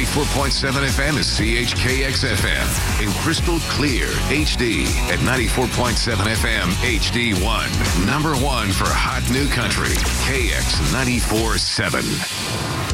94.7 FM is CHKX FM. In crystal clear HD at 94.7 FM HD1. Number one for hot new country. KX 94.7.